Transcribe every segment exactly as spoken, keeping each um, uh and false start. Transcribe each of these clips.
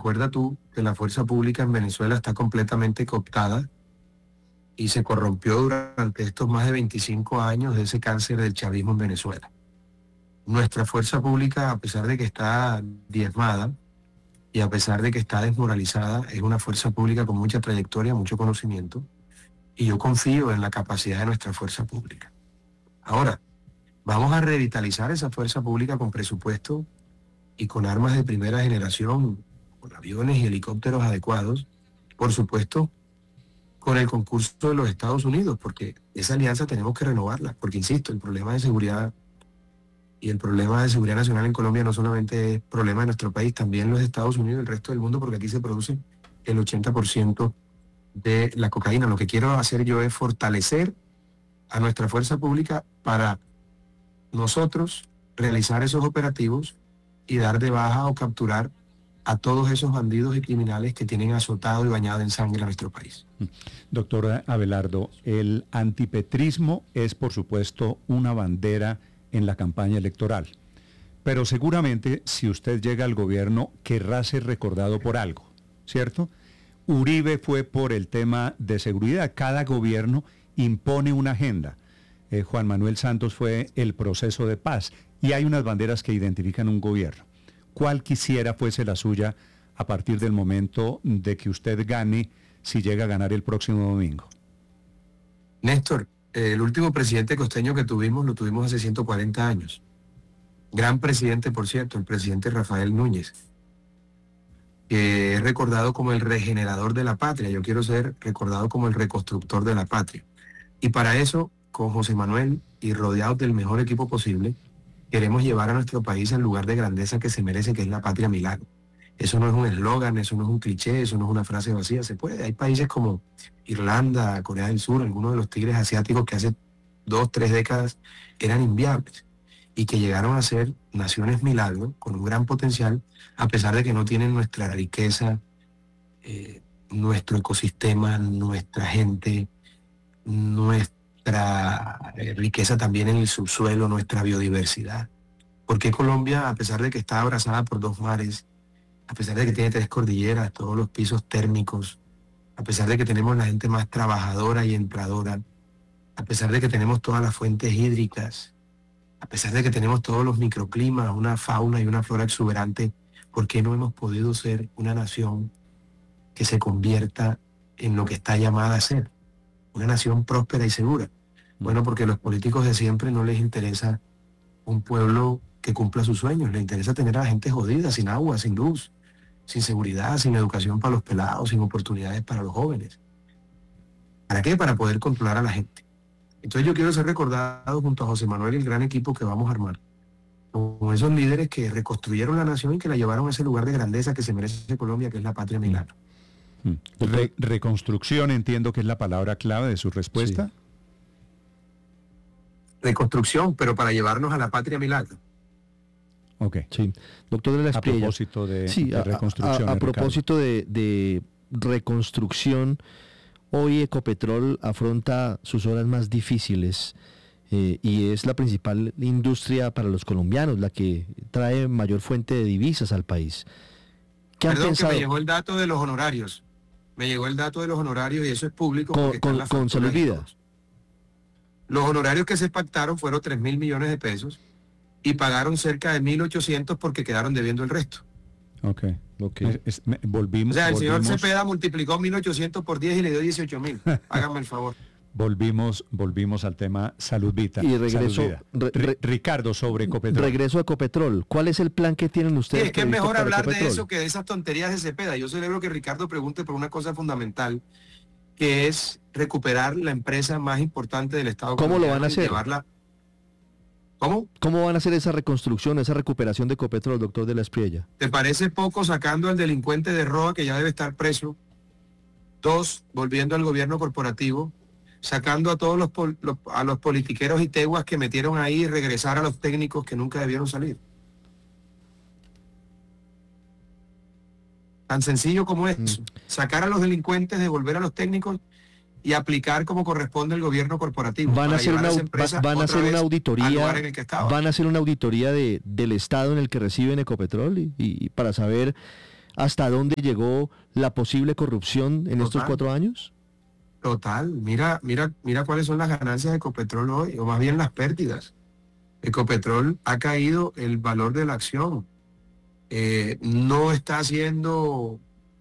recuerda tú que la fuerza pública en Venezuela está completamente cooptada y se corrompió durante estos más de veinticinco años de ese cáncer del chavismo en Venezuela. Nuestra fuerza pública, a pesar de que está diezmada y a pesar de que está desmoralizada, es una fuerza pública con mucha trayectoria, mucho conocimiento, y yo confío en la capacidad de nuestra fuerza pública. Ahora, vamos a revitalizar esa fuerza pública con presupuesto y con armas de primera generación, con aviones y helicópteros adecuados, por supuesto, con el concurso de los Estados Unidos, porque esa alianza tenemos que renovarla, porque insisto, el problema de seguridad y el problema de seguridad nacional en Colombia no solamente es problema de nuestro país, también los Estados Unidos y el resto del mundo, porque aquí se produce el ochenta por ciento de la cocaína. Lo que quiero hacer yo es fortalecer a nuestra fuerza pública para nosotros realizar esos operativos y dar de baja o capturar a todos esos bandidos y criminales que tienen azotado y bañado en sangre a nuestro país. Doctor Abelardo, el antipetrismo es, por supuesto, una bandera en la campaña electoral, pero seguramente si usted llega al gobierno querrá ser recordado por algo, ¿cierto? Uribe fue por el tema de seguridad. Cada gobierno impone una agenda. Eh, Juan Manuel Santos fue el proceso de paz y hay unas banderas que identifican un gobierno. ¿Cuál quisiera fuese la suya a partir del momento de que usted gane, si llega a ganar el próximo domingo? Néstor, el último presidente costeño que tuvimos, lo tuvimos hace ciento cuarenta años. Gran presidente, por cierto, el presidente Rafael Núñez, que es recordado como el regenerador de la patria. Yo quiero ser recordado como el reconstructor de la patria. Y para eso, con José Manuel y rodeados del mejor equipo posible, queremos llevar a nuestro país al lugar de grandeza que se merece, que es la patria milagro. Eso no es un eslogan, eso no es un cliché, eso no es una frase vacía, se puede. Hay países como Irlanda, Corea del Sur, algunos de los tigres asiáticos que hace dos, tres décadas eran inviables y que llegaron a ser naciones milagro con un gran potencial, a pesar de que no tienen nuestra riqueza, eh, nuestro ecosistema, nuestra gente, nuestra eh, riqueza también en el subsuelo, nuestra biodiversidad. Porque Colombia, a pesar de que está abrazada por dos mares, a pesar de que tiene tres cordilleras, todos los pisos térmicos, a pesar de que tenemos la gente más trabajadora y entradora, a pesar de que tenemos todas las fuentes hídricas, a pesar de que tenemos todos los microclimas, una fauna y una flora exuberante, ¿por qué no hemos podido ser una nación que se convierta en lo que está llamada a ser? Una nación próspera y segura. Bueno, porque a los políticos de siempre no les interesa un pueblo que cumpla sus sueños, les interesa tener a la gente jodida, sin agua, sin luz, sin seguridad, sin educación para los pelados, sin oportunidades para los jóvenes. ¿Para qué? Para poder controlar a la gente. Entonces yo quiero ser recordado junto a José Manuel y el gran equipo que vamos a armar, con esos líderes que reconstruyeron la nación y que la llevaron a ese lugar de grandeza que se merece Colombia, que es la patria milagro. Re reconstrucción, entiendo que es la palabra clave de su respuesta. Sí. Reconstrucción, pero para llevarnos a la patria milagro. Ok. Sí. Doctor de la Espriella. A propósito de, sí, de reconstrucción. A, a, a propósito de, de reconstrucción, hoy Ecopetrol afronta sus horas más difíciles eh, y es la principal industria para los colombianos, la que trae mayor fuente de divisas al país. ¿Qué han Perdón, pensado? que me llegó el dato de los honorarios. Me llegó el dato de los honorarios y eso es público. Con, con, con Salud Vida. Los honorarios que se pactaron fueron tres mil millones de pesos y pagaron cerca de mil ochocientos porque quedaron debiendo el resto. Ok, ok. Es, es, me, volvimos, o sea, el volvimos, señor Cepeda multiplicó mil ochocientos por diez y le dio dieciocho mil. Háganme el favor. Volvimos, volvimos al tema Salud Vida. Y regreso, Salud Vida. Re, re, Ricardo, sobre Ecopetrol. Regreso a Ecopetrol. ¿Cuál es el plan que tienen ustedes? Sí, es que es mejor hablar Ecopetrol? de eso que de esas tonterías de Cepeda. Yo celebro que Ricardo pregunte por una cosa fundamental, que es recuperar la empresa más importante del Estado. ¿Cómo lo van a hacer? Llevarla... ¿Cómo? ¿Cómo van a hacer esa reconstrucción, esa recuperación de Ecopetrol, doctor de la Espriella? ¿Te parece poco sacando al delincuente de Roa, que ya debe estar preso? Dos, volviendo al gobierno corporativo, sacando a todos los, los, a los politiqueros y teguas que metieron ahí y regresar a los técnicos que nunca debieron salir. Tan sencillo como es. Mm. Sacar a los delincuentes, devolver a los técnicos y aplicar como corresponde el gobierno corporativo. Van a hacer una, va, van a hacer una auditoría, van a hacer una auditoría de, del estado en el que reciben Ecopetrol y, y para saber hasta dónde llegó la posible corrupción en Total. estos cuatro años? Total, mira, mira, mira cuáles son las ganancias de Ecopetrol hoy, o más bien las pérdidas. Ecopetrol ha caído el valor de la acción. Eh, no está haciendo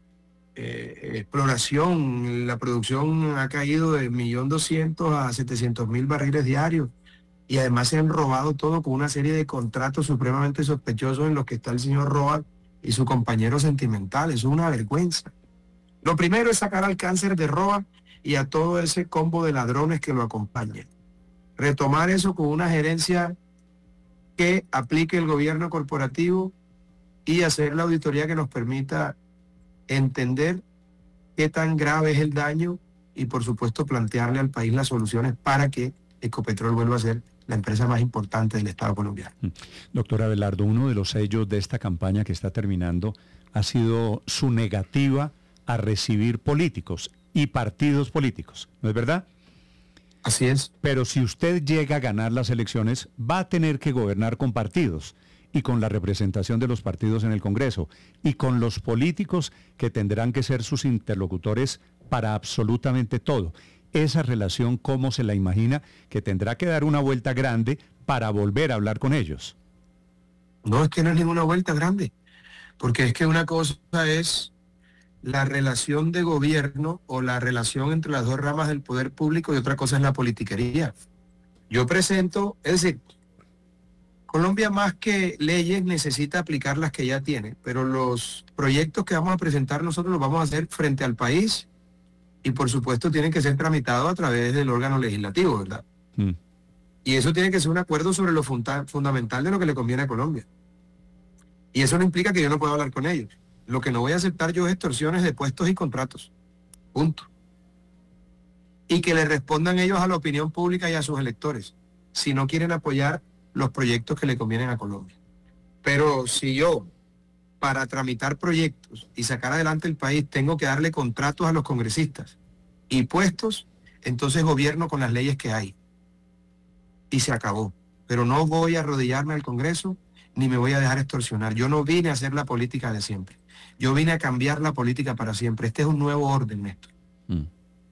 eh, exploración, la producción ha caído de un millón doscientos a setecientos mil barriles diarios. Y además se han robado todo con una serie de contratos supremamente sospechosos en los que está el señor Roa y su compañero sentimental. Eso es una vergüenza. Lo primero es sacar al cáncer de Roa y a todo ese combo de ladrones que lo acompañan. Retomar eso con una gerencia que aplique el gobierno corporativo y hacer la auditoría que nos permita entender qué tan grave es el daño y, por supuesto, plantearle al país las soluciones para que Ecopetrol vuelva a ser la empresa más importante del Estado colombiano. Doctor Abelardo, uno de los sellos de esta campaña que está terminando ha sido su negativa a recibir políticos y partidos políticos, ¿no es verdad? Así es. Pero si usted llega a ganar las elecciones, va a tener que gobernar con partidos y con la representación de los partidos en el Congreso y con los políticos que tendrán que ser sus interlocutores para absolutamente todo. Esa relación, ¿cómo se la imagina? Que tendrá que dar una vuelta grande para volver a hablar con ellos. No, es que no es ninguna vuelta grande, porque es que una cosa es la relación de gobierno o la relación entre las dos ramas del poder público y otra cosa es la politiquería. Yo presento, es decir, Colombia más que leyes necesita aplicar las que ya tiene, pero los proyectos que vamos a presentar nosotros los vamos a hacer frente al país y por supuesto tienen que ser tramitados a través del órgano legislativo, ¿verdad? Mm. Y eso tiene que ser un acuerdo sobre lo funda- fundamental de lo que le conviene a Colombia. Y eso no implica que yo no pueda hablar con ellos. Lo que no voy a aceptar yo es extorsiones de puestos y contratos. Punto. Y que le respondan ellos a la opinión pública y a sus electores, si no quieren apoyar los proyectos que le convienen a Colombia. Pero si yo, para tramitar proyectos y sacar adelante el país, tengo que darle contratos a los congresistas y puestos, entonces gobierno con las leyes que hay. Y se acabó. Pero no voy a arrodillarme al Congreso ni me voy a dejar extorsionar. Yo no vine a hacer la política de siempre. Yo vine a cambiar la política para siempre. Este es un nuevo orden, Néstor. Mm.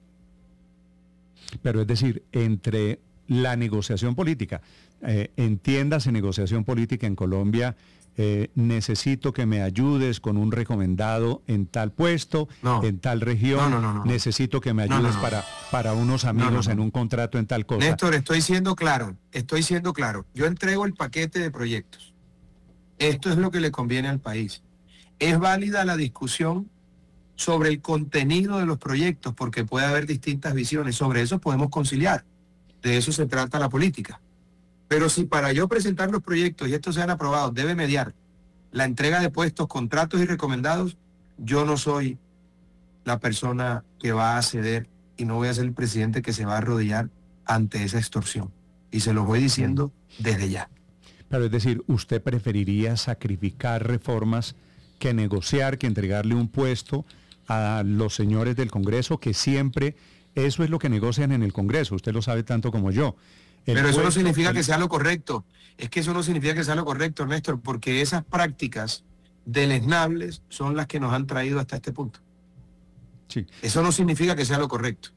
Pero es decir, entre la negociación política, eh, entiéndase negociación política en Colombia, eh, necesito que me ayudes con un recomendado en tal puesto, no. en tal región, no, no, no, no. necesito que me ayudes no, no, no. Para, para unos amigos no, no, no. en un contrato en tal cosa. Néstor, estoy siendo claro, estoy siendo claro. Yo entrego el paquete de proyectos. Esto es lo que le conviene al país. Es válida la discusión sobre el contenido de los proyectos porque puede haber distintas visiones. Sobre eso podemos conciliar. De eso se trata la política. Pero si para yo presentar los proyectos y estos sean aprobados debe mediar la entrega de puestos, contratos y recomendados, yo no soy la persona que va a ceder y no voy a ser el presidente que se va a arrodillar ante esa extorsión. Y se lo voy diciendo desde ya. Pero es decir, ¿usted preferiría sacrificar reformas que negociar, que entregarle un puesto a los señores del Congreso, que siempre eso es lo que negocian en el Congreso? Usted lo sabe tanto como yo. El Pero eso puesto, no significa el... que sea lo correcto. Es que eso no significa que sea lo correcto, Néstor, porque esas prácticas deleznables son las que nos han traído hasta este punto. Sí. Eso no significa que sea lo correcto.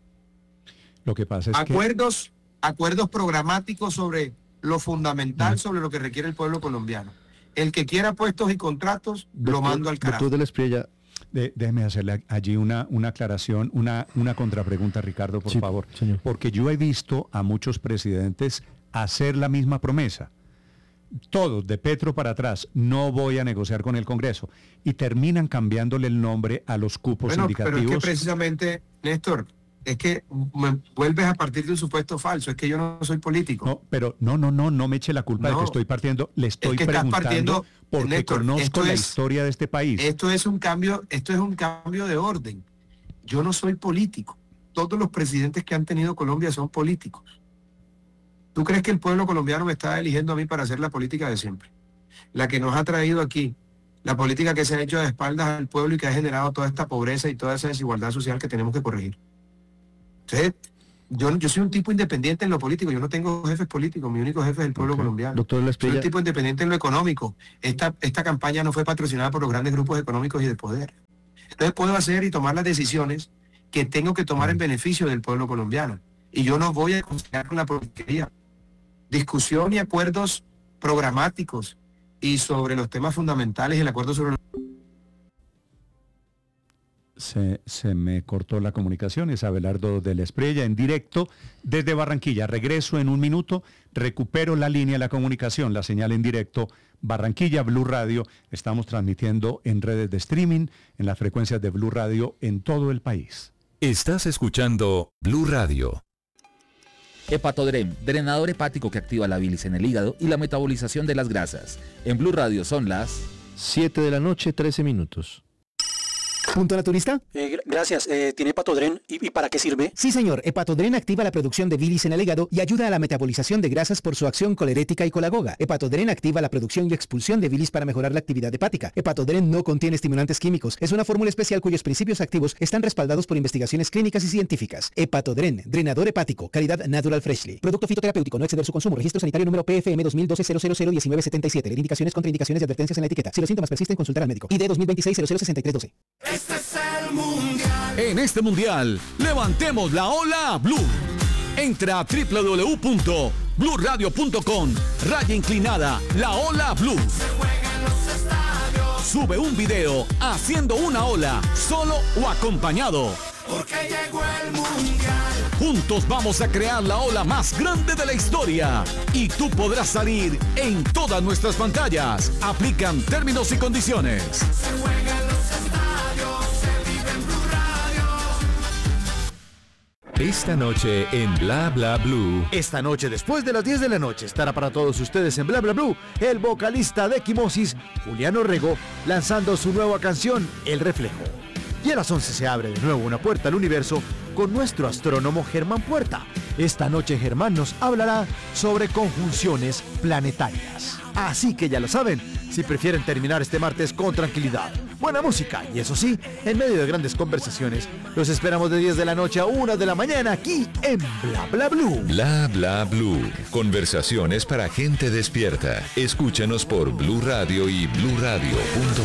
Lo que pasa es acuerdos, que... acuerdos programáticos sobre lo fundamental, no. sobre lo que requiere el pueblo colombiano. El que quiera puestos y contratos, doctor, lo mando al carajo. Doctor de la Espriella, De, déjeme hacerle allí una, una aclaración, una, una contrapregunta, Ricardo, por sí, favor. Señor. Porque yo he visto a muchos presidentes hacer la misma promesa. Todos, de Petro para atrás, no voy a negociar con el Congreso. Y terminan cambiándole el nombre a los cupos bueno, indicativos. Pero es que precisamente, Néstor, es que me vuelves a partir de un supuesto falso. Es que yo no soy político. No, pero no, no, no, no me eche la culpa no, de que estoy partiendo. Le estoy es que preguntando partiendo, porque Néstor, conozco la es, historia de este país. Esto es un cambio, esto es un cambio de orden. Yo no soy político. Todos los presidentes que han tenido Colombia son políticos. ¿Tú crees que el pueblo colombiano me está eligiendo a mí para hacer la política de siempre? La que nos ha traído aquí, la política que se ha hecho de espaldas al pueblo y que ha generado toda esta pobreza y toda esa desigualdad social que tenemos que corregir. Entonces, Yo, yo soy un tipo independiente en lo político, yo no tengo jefes políticos, mi único jefe es el pueblo Okay. colombiano. Doctor Soy Lesprilla, un tipo independiente en lo económico. Esta, esta campaña no fue patrocinada por los grandes grupos económicos y de poder. Entonces puedo hacer y tomar las decisiones que tengo que tomar en beneficio del pueblo colombiano. Y yo no voy a conciliar con la porquería. Discusión y acuerdos programáticos y sobre los temas fundamentales, el acuerdo sobre... Se, se me cortó la comunicación, es Abelardo del Espriella en directo desde Barranquilla. Regreso en un minuto, recupero la línea, la comunicación, la señal en directo. Barranquilla, Blue Radio, estamos transmitiendo en redes de streaming, en las frecuencias de Blue Radio en todo el país. Estás escuchando Blue Radio. Hepatodrem, drenador hepático que activa la bilis en el hígado y la metabolización de las grasas. En Blue Radio son las siete de la noche, trece minutos. ¿Punto naturista? Eh, gracias. Eh, ¿Tiene Hepatodren? ¿Y, ¿Y para qué sirve? Sí, señor. Hepatodren activa la producción de bilis en el hígado y ayuda a la metabolización de grasas por su acción colerética y colagoga. Hepatodren activa la producción y expulsión de bilis para mejorar la actividad hepática. Hepatodren no contiene estimulantes químicos. Es una fórmula especial cuyos principios activos están respaldados por investigaciones clínicas y científicas. Hepatodren, drenador hepático, calidad Natural Freshly. Producto fitoterapéutico, no exceder su consumo. Registro sanitario número P F M dos mil doce cero cero cero diecinueve setenta y siete. Leer indicaciones, contraindicaciones y advertencias en la etiqueta. Si los síntomas persisten, consultar al médico. I D dos mil veintiséis cero cero sesenta y tres doce. Este es el mundial. En este mundial, levantemos la ola Blue. Entra a doble u doble u doble u punto blue radio punto com, raya inclinada, la ola Blue. Se juega en los estadios. Sube un video haciendo una ola, solo o acompañado. Porque llegó el mundial. Juntos vamos a crear la ola más grande de la historia. Y tú podrás salir en todas nuestras pantallas. Aplican términos y condiciones. Se juega en los estadios. Se vive en Blue Radio. Esta noche en Bla Bla Blue. Esta noche, después de las diez de la noche, estará para todos ustedes en Bla Bla Blue el vocalista de Equimosis, Julián Orrego, lanzando su nueva canción, El Reflejo. Y a las once se abre de nuevo una puerta al universo con nuestro astrónomo Germán Puerta. Esta noche Germán nos hablará sobre conjunciones planetarias. Así que ya lo saben, si prefieren terminar este martes con tranquilidad, buena música y eso sí, en medio de grandes conversaciones, los esperamos de diez de la noche a una de la mañana aquí en Bla Bla Blue. Bla Bla Blue. Conversaciones para gente despierta. Escúchanos por Blue Radio y blue radio punto com.